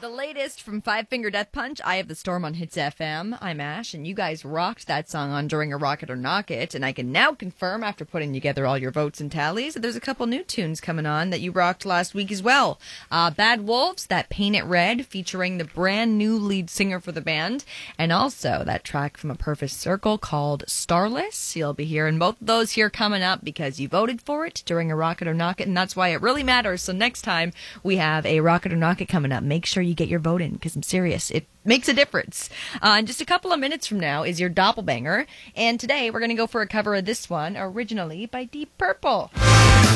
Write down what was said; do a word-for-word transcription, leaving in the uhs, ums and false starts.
the latest from Five Finger Death Punch. I have the Storm on Hits F M. I'm Ash, and you guys rocked that song on During a Rock It or Knock It. And I can now confirm, after putting together all your votes and tallies, that there's a couple new tunes coming on that you rocked last week as well. Uh, Bad Wolves, that Paint It Red, featuring the brand new lead singer for the band, and also that track from A Perfect Circle called Starless. You'll be hearing both of those here coming up because you voted for it during a Rock It or Knock It, and that's why it really matters. So next time we have a Rock It or Knock It coming up, make sure you get your vote in, because I'm serious. It makes a difference. Uh, in just a couple of minutes from now is your Doppelbanger, and today we're going to go for a cover of this one, originally by Deep Purple.